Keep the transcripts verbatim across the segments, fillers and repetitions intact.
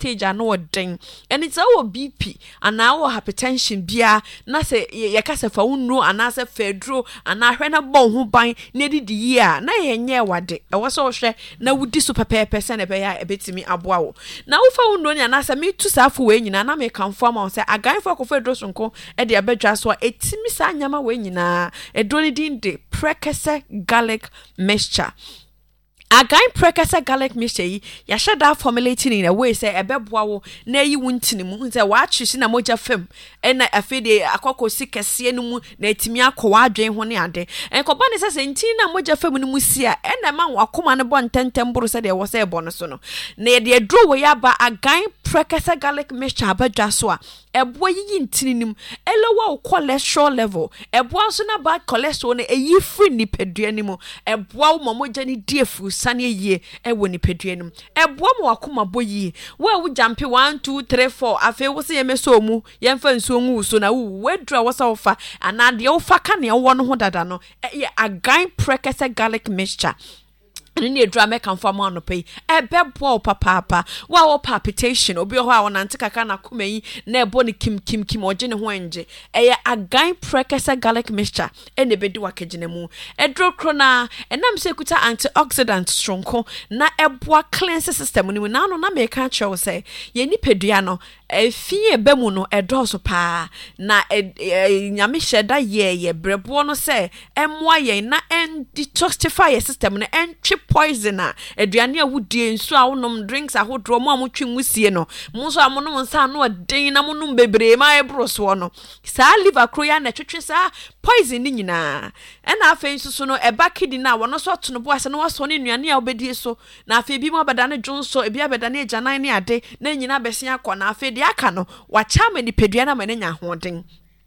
stage ano den and it's our B P and our hypertension bia na se ye kasa fa wonu ana se fedro ana hwe na bon ho ban na di di year na ye nye wade e wo so hwe na wudi so pepepe se na be ya ebetimi aboa wo na wo fa wonu ni ana se me tu safo we nyina na me kan form on se agan for ko fedro sonko e de abedwa so etimi sa nyama we nyina e do ni din de Prekese garlic mixture. Again, Prekese garlic mixture, ya should have formulating in a way say a bebwa na yi wuntinimu say watch you na moja fem and a fede akoko sika sienu na etimi akwa adwen ho ne ade en ko bane say ntin na moja fem no musia en na man wakoma ne bon tentem buru say de wo say bo no so no na de dro we ya ba again Prekese garlic mixture abadwa so a ebo yi ntininim elowa cholesterol level ebo so na bad cholesterol na eyi free ni peduanimu ebo mo moja ni diefu sane yie ewo ni peduanum ebo mo akoma boyi we wo jampe one two three four afi wo se yemeso mu yemfa nsuo ngu so na wo wedra wo sa wo fa anade wo fa ka ne wo no ho dada no e again Prekese garlic mixture ni edra me kan fam anu pay e bebo papa papa wa wo palpitation obi ho a wona ntikaka na komayi na ebo ni kim kim kim oje ne ho enje e again Prekese garlic mixture e ne bedi wakagina mu edro krona enam se kuta antioxidant stronko na ebo cleanse system ni mu na no na me kan chew say ye ni pedua no efie bemu no edoso pa na nyame hyeda ye ye brebo no say emwa ye na en detoxify your system na en poisoner aduane a wudie nsu a wonom drinks ahodro mo amotwe musie no mo so amonom nsa no den na monom bebre ma ebroso no sa liver kroya na twetwe sa poison ni nyina ena afa nsu so no eba kidi na wono so to no bo ase no waso ne nuane a obedie so na afa bi mo abada ne dwonso ebi abada ne agyanan ne ade na nyina besia akọ na afa de aka no wacha ma ni pedua na ma ne nya hoden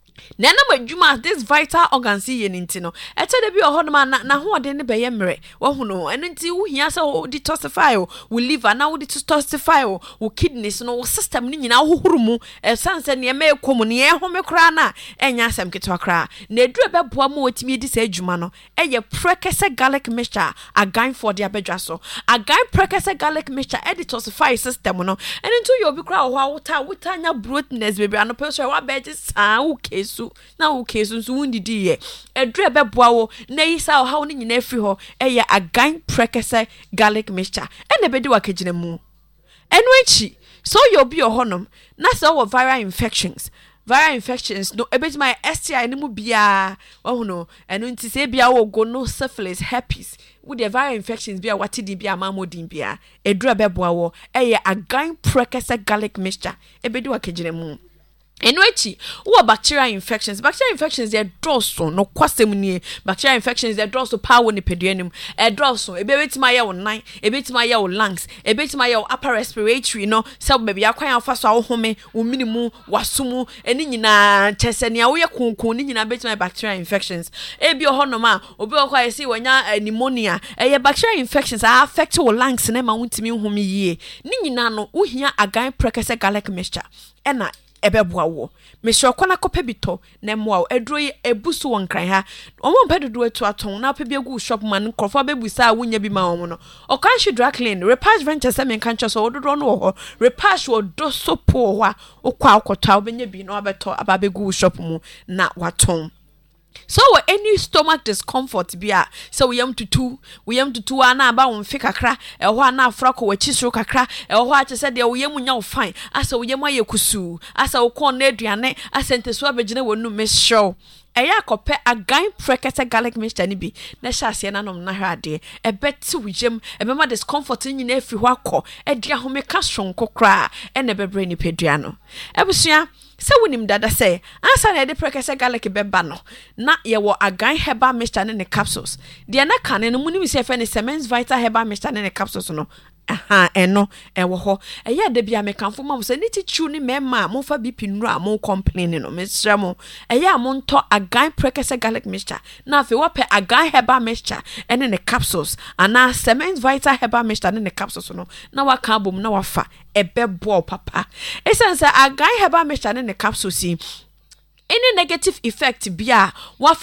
na na madwuma this vital organs ye ninti no ete de bi ohodoma na na ho ode ne be ye mre wo hu no eno nti wo hia se wo detoxify wo liver na wo detoxify wo kidneys no wo system ni nyina wo hurumu e sanse ne me ekomu ne e ho me kra na enya asem ketwa kra na edure be boa mo otimi edi se adwuma no e ye Prekese garlic mixture again for the abedwa so again Prekese garlic mixture e detoxify system no eno nti yo bi kra wo awota wotanya bloatness baby anopeso wa beje san wo kesu na wo kesu so wundidi ye edure be boa wo na yisa ha wo ni nyina afri ho e ye again Prekese garlic mixture e na bedi wakagina mu eno echi so you be ohonom na so wo viral infections viral infections no ebeti my S T I ni mu bia wo no eno nti se bia wo go no syphilis herpes with the viral infections bia watidi bia mamodin bia edure be boa wo e ye again Prekese garlic mixture e bedi wakagina mu eno echi wo bacterial infections bacterial infections they droso no kwasem nie bacterial infections they droso power ni peduanum e droso e bebetima ye wo nan e betima ye wo lungs e betima ye wo upper respiratory no se baby akwan afa so wo home wo minimu wasomu eni nyina chesenia wo ye kunkun ni nyina betima bacterial infections e bi ohonom a obi okwa ye si wanya pneumonia e ye bacterial infections a affect wo lungs na ma wuntimi home yie ni nyina no wo hia again Prekese garlic mixture ena ebeboa wo mesho kwana kopa bito na moa edro ebusu won kran ha omo mpedodo atu aton na pebia gu shop man krofo bebusa wunya bi ma omo no okanshi dry clean Repatch venture se men kancho so ododo no ho Repatch wo do so po ho a okwa akota obenya bi no abeto ababegu shop mu na waton. So any stomach discomfort bia so we am to two we am to two ana ba won fi kakra e ho ana afra ko wachi sro kakra e ho a chese de we am nya wo fine asa we am ayekusu asa wo kon na aduane asa nteso abegina wonu me show eya kope again Prekese garlic mixture ni bi na hyase na nom na hwade e beti wujem e be ma discomfort nyina afri ho akọ e dia homeka sonko kra e na bebre ni pedua no ebusua se wonim dada say ansa na de Prekese garlic beba no na ye wo again herbal mixture ne capsules de na kane no munim se fe ne Semens Vital herbal mixture ne capsules no aha eno e wo ho e ya de bia mekanfo ma se ni tichu ni mema mo fa B P nura mo complain no mesra mo e ya mo nto again Prekese garlic mixture na fe wo pe again herbal mixture ene ne capsules ana Semens Vital herbal mixture ne capsules no na wa ka bom na wa fa ebebo papa esense again herbal mixture ne capsules any negative effect bia wa for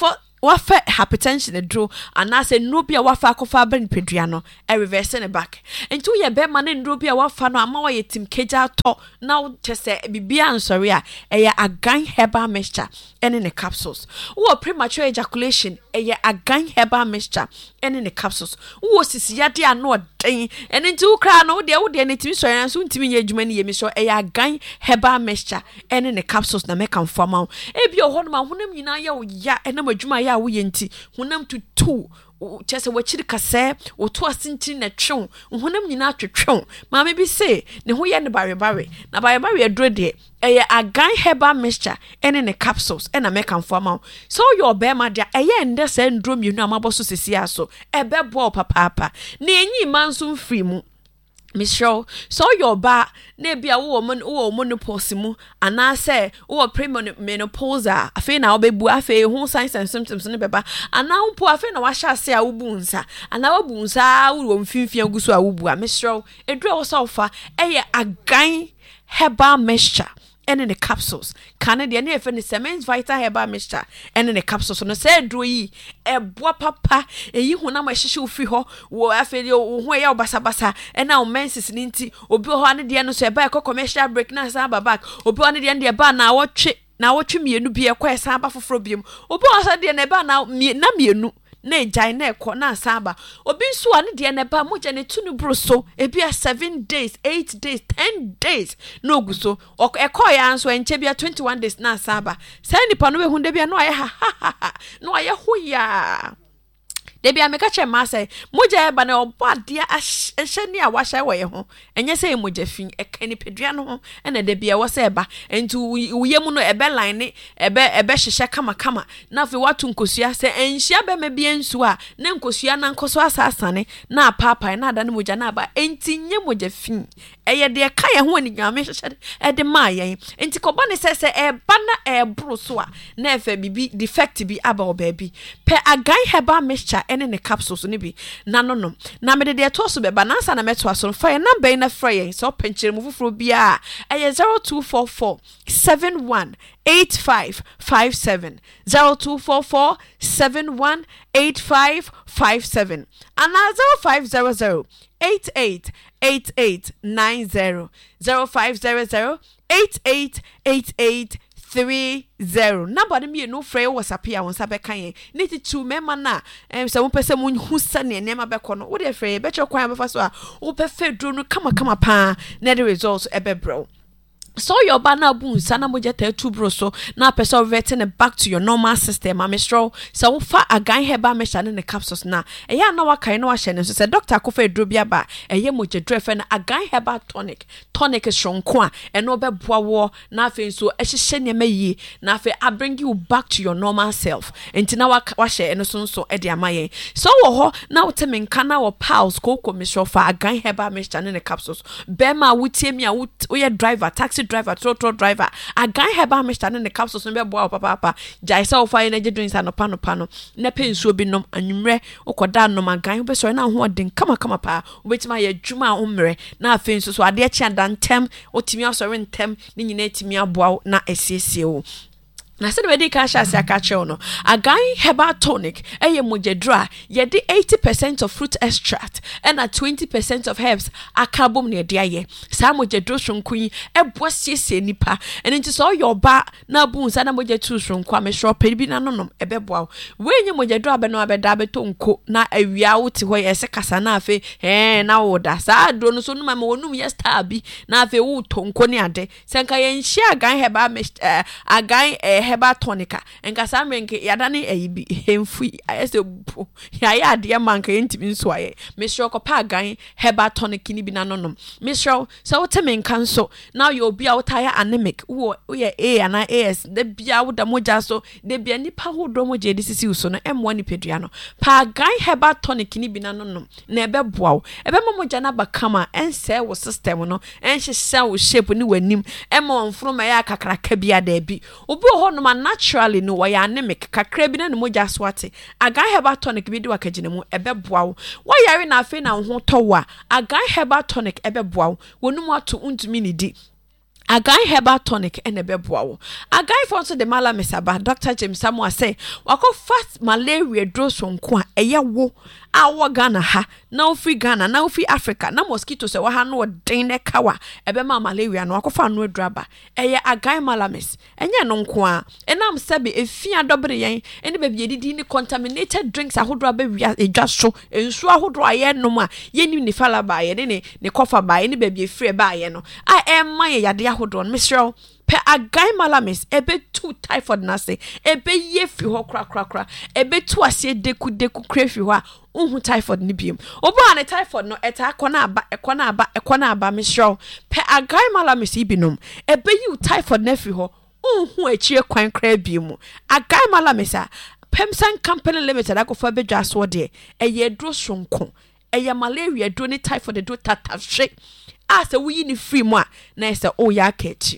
wafa hypertension edro anase nnuro bi a wafa akofa ba nipadua no e reverse ne back enti wo ye be ma ne nnuro bi a wafa no ama wo ye tim keja to na wo chese bibia ansori a e ye agan herbal mixture ene ne capsules wo premature ejaculation e ye agan herbal mixture ene ne capsules wo sisi yade ano den ene nti wo kra no wo de wo de ne timi sori so ntimi ye adwuma ne ye mi so e ye agan herbal mixture ene ne capsules na make am formal e bi oho no ma honam nyina ye wo ya ene madwuma ya wo ye nti honam tutu chese wachiri kase wo to asinti na twon honam nyina twetwon ma me bi se ne ho ye ne bare bare na bare bare edro de eye agan herbal mixture ene ne capsules ena make am formal so your bema dia eye ende se ndro mienu amaboso sesia so ebebo papa papa na enyi manso free mu Michelle, so your ba ne bia wo woman wo menopause mu ana say wo premenopause afi na obebu afi ho signs and symptoms ne beba ana mpo afi na wa hya ase a wo bu nsa ana wo bu nsa wo mfimfia guso a wo bu a Michelle edru wo so fa eye agan herbal mixture and in the capsules Canada ne efe ne Semens Vital Herbal Mixture and in the capsules no say dro yi e boa papa e yi honam ahyehye ofri ho wo afeli wo ho ya obasa basa e na o menses ni nti obi ho ane de no so e ba e commercial break na sa ba back obi ho ane de de ba na wo twe na wo twe mienu bi e kwa e sa ba foforo biem obi ho sa de na ba na na mienu na ejai na ekọ na asaba obi nso ane de na ba mo je ne tunu broso e bia seven days eight days ten days no guso ekọ ya nso enche bia twenty-one days na asaba sai nipa no be hu de bia no aye ha ha no aye ho ya debi ameka che ma say moja eba na obade ahye ni a wahye wo ye ho enye say moja fin ekani pedua no ho ena debi e wo say eba entu uyemu no ebe line ni ebe ebe hyehye kama kama na fe watu nkosua say enhia be ma bia nsu a na nkosua na nkoso asasane na papa na ada ne moja na aba enti nye moja fin eye de ka ye ho ani nyame hyehye e de ma yen enti ko bane say say eba na e bro so a na efa bibi defect bi aba obabi pe agan herbal mixture ene ne capsules ne bi na no no na me de de to so be ba na sa na meto aso fa ye number na fra ye so penchire mu fufuro bia eye zero two four four seven one eight five five seven zero two four four seven one eight five five seven and zero five zero zero eight eight eight eight nine zero zero five zero zero eight eight eight eight three zero number dem you no frey WhatsApp ya won sabe kan ye niti two mema na em se mo pese mo hu sane ne ma be kono wo de frey be che kwan be fa so a wo pe fedro no kama kama pa na the results e be bro so your banner boon sana moja two bro so na person return back to your normal system am straw so wo fa agan herbal mixture ne capsules na e ya na waka na wa hye ne so say doctor akofa edro bia ba e ye moja drefe na agan herbal tonic tonic shronko a e no be boa wo na afi so e hyehye ne mayi na afi I bring you back to your normal self enti na wa hye ne so so e de amaye so wo ho na wo teme nka na wo pals ko ko misho fa agan herbal mixture ne capsules be ma wo tie mi a wo ye driver taxi driver trotro driver agan herbal mixture ne capsules no be boa papa papa jai say wo fa ye na je drinks anopa no pa no na pensuo bi nom anwumre ukoda nom agan be so na ho odin kama kama pa obetima ye dwuma umre na afenso so ade a chia dantem otimi asore ntem ni nyina timi aboa na esiesie wo na se de ka sha se aka che no agan herbal tonic eye mojedra ye de eighty percent of fruit extract and a twenty percent of herbs akabom ne de aye sa mojedro shonku yi ebo siesie nipa ene nti so your ba na bu nsa na mojetu shonku am sure pedi na nonom ebeboa we nye mojedro abeno abeda beto nko na awia wo ti ho ye se kasa na afi eh na wo da sa adro no so no ma wonum ye star bi na afi wo tonko ne ade senka ye nhia agan herbal uh, agan uh, herbal tonica enka samrenke yadane ayibi hemfu ayese bu ya ya de manka yentimi nso aye mesro ko pa agan herbal tonic ni bi na nonom mesro so wote menka nso now you obi a wotaya anemic wo ye a ana as de bia wo da moja so de bia nipa hodo moja de sisi uso no em one pedua no pa agan herbal tonic ni bi na nonom na ebe boa wo ebe moja na bakama ense wo system no enhyehye wo shape ni wanim em onfro ma ya kakraka bia da bi obi ho no naturally no wa ya anemic kakra bi na no moja swate agan herbal tonic bi de wakagine mu ebe boa wo wa yare na afi na ho towa agan herbal tonic ebe boa wo wonum ato untumi ni di Agan herbal tonic ene beboa wo. Agan for so the Malamis aba Doctor James Samuel say wako fast malaria dose nko a eye wo awo Ghana ha na ofi Ghana na ofi Africa na mosquito se wa ha no den ne kawa ebe ma malaria no wako fa no adraba eye Agan Malamis enye no nko a enam sebe efia dobre yen ene be biedidi ni contaminated drinks ahodo aba wia edwa so ensu ahodo aye no ma yeni ni fala ba ye ne ne kofa ba ene be bie free ba ye no a emma ye yade ahodo no misro pe Agan Malamis ebe two typhoid na se ebe ye fi ho kra kra kra ebe two ase deku deku kra fi ho a unhu typhoid ni biem obo an typhoid no eta akona aba ekona aba ekona aba misro pe Agan Malamis ibinom ebe you typhoid na fi ho unhu achie kwan kra biem Agan Malamis a Pemsan Company Limited akofa bedwa so de eye dro sonko eye malaria dro ni typhoid dro tatahwe asa wuyi ni free mu a na ese o ya kachi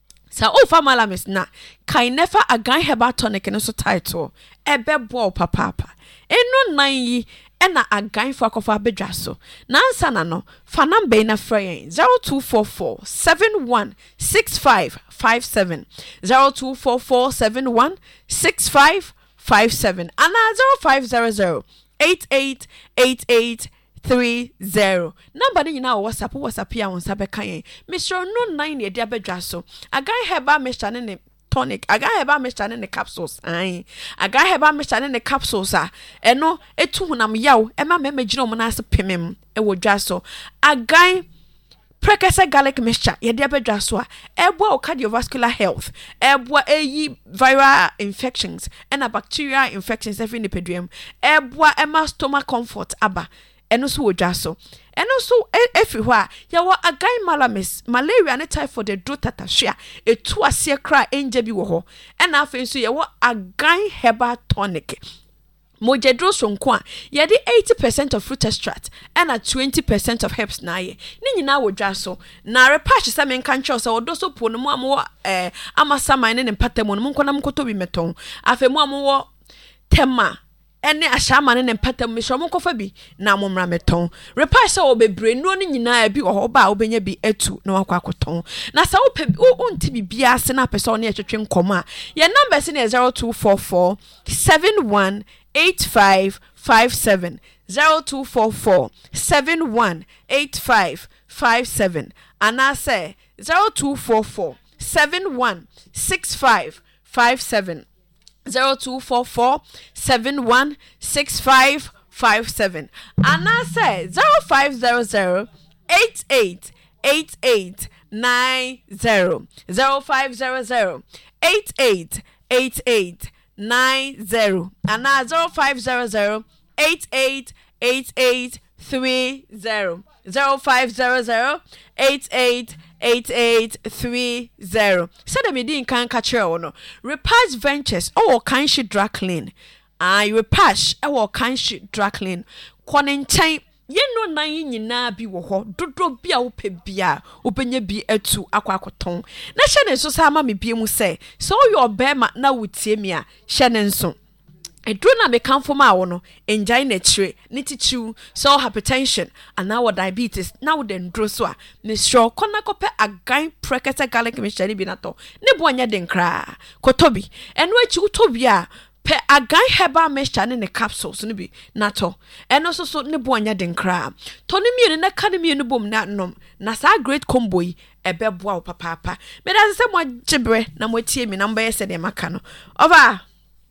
sa o fa Malamis na kai never Agan herbal tonic no so title ebe bo papa eno nan yi ena Agan for akofa bedwa so na ansa na no fa number na frɛ zero two four four seven one six five five seven zero two four four seven one six five five seven and zero five zero zero eight eight eight eight three zero. Number ni na WhatsApp WhatsApp ya won sabe kan. Mister no nine e dia bedwa so. Agan herbal mixture ne tonic. Agan herbal mixture ne capsules. Ai. Agan herbal mixture ne capsules a eno etu hunam yaw e ma me gina mo na ase pemem e wo dwa so. Agan Prekese garlic mixture ye dia bedwa so a ebo cardiovascular health ebo eyi viral infections and a bacterial infections every nipeduem ebo ema stomach comfort aba eno so wodwa so eno so efi ho a ya wo Agan Malamis malaria ne typhoid de do tatahwe a etu ase kra enje bi wo ho ena afa so ye wo Agan herbal tonic mojedro sonko a ye de eighty percent of fruit extract and a twenty percent of herbs na ye ni nyina wodwa so na repash se men kan cho se odo so po no mo am eh amasaman ne mpatam no mo nkonam koto bi meton afa mu am wo tema ene ashama ne mpatam mi so mo kofa bi na mo mra meton repash se obebre no ni nyina bi ho ba obenya bi atu na wakwa akoton na sa wo pe wo nti bibia ase na pese one etwetwe nkoma ye number se ne zero two four four seven one eight five five seven zero two four four seven one eight five five seven and I say zero two four four seven one six five five seven zero two four four seven one six five five seven and I say zero five zero zero eight eight eight eight nine zero zero five zero zero eight eight eight eight nine zero and now zero five zero zero eight eight eight eight three zero zero five zero zero eight eight eight eight three zero. Said the meeting can catch your no Repash Ventures oh can she drag clean I repash oh can she drag clean Kwanin chain ye no nan nyina bi wo ho dodo bia wo pe bia obenya bi atu akwa akoton na hye ne so sa ma me bia mu se so yo bema na wutie mi a hye ne nso edro na me kan foma wo no enjai na chire ne tichiu so hypertension and now diabetes now den dro so a me sure kona kope Agan Prekese garlic mixture bi na to ne bo anya den kra kotobi eno achi utobi a pe Agan herbal mixture ne capsules ne bi na to eno so so ne bo anya den kra to ne mienu na ka ne mienu bom na nom na sa great combo yi ebe bo a papa papa me da se mo gibre na mo tie mi na mba yese de maka no over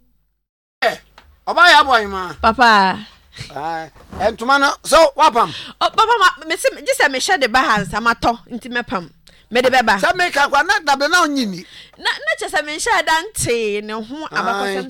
eh oba ya boy ma papa ah entuma no so wapam oh papa me se just me share the bahansa mato nti mepam me de beba sa me ka kwa na dabe na onyini na na chese me share dante ne ho abakosem